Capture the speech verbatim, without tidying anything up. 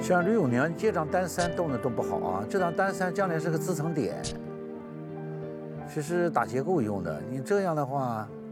像吕永年这张单三动的都不好啊，这张单三将来是个支撑点，其实打结构用的。你这样的话，